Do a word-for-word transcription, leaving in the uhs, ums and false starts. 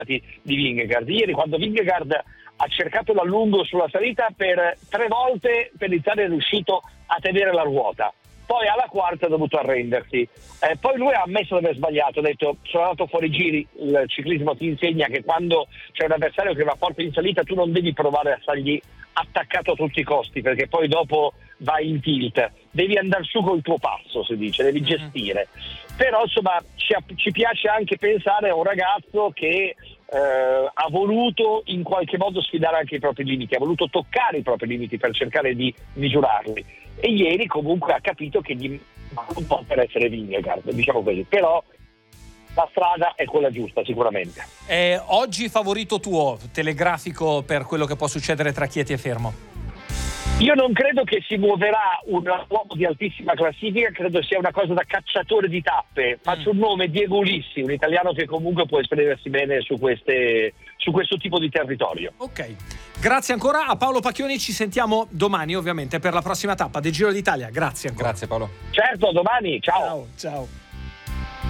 di Vingegaard. Ieri, quando Vingegaard ha cercato l'allungo sulla salita, per tre volte per iniziare è riuscito a tenere la ruota, poi alla quarta ha dovuto arrendersi, eh, poi lui ha ammesso di aver sbagliato, ha detto sono andato fuori giri. Il ciclismo ti insegna che quando c'è un avversario che va forte in salita tu non devi provare a stargli attaccato a tutti i costi, perché poi dopo vai in tilt, devi andare su col tuo passo, si dice, devi gestire. Però insomma ci, ci piace anche pensare a un ragazzo che eh, ha voluto in qualche modo sfidare anche i propri limiti, ha voluto toccare i propri limiti per cercare di misurarli, e ieri comunque ha capito che gli manca un po' per essere Vingegaard, diciamo così, però la strada è quella giusta sicuramente. Eh, oggi favorito tuo, telegrafico per quello che può succedere tra Chieti e Fermo? Io non credo che si muoverà un uomo di altissima classifica, credo sia una cosa da cacciatore di tappe. Faccio un nome, Diego Ulissi, un italiano che comunque può esprimersi bene su, queste, su questo tipo di territorio. Ok, grazie ancora a Paolo Pacchioni, ci sentiamo domani ovviamente per la prossima tappa del Giro d'Italia. Grazie ancora. Grazie Paolo. Certo, domani, ciao. Ciao, ciao.